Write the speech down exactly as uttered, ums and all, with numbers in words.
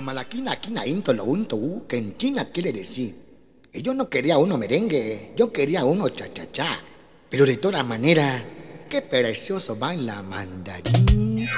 malaquina, quina, into, lo unto, u, que en China quiere decir. Que yo no quería uno merengue, yo quería uno cha-cha-cha. Pero de todas maneras, qué precioso va en la mandarina.